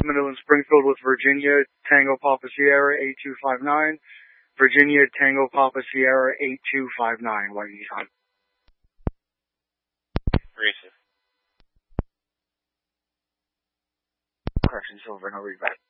middle in Springfield with Virginia, Tango Papa Sierra 8259. Virginia, Tango Papa Sierra 8259, White Nissan. Racist. Correction, Silver, no readback.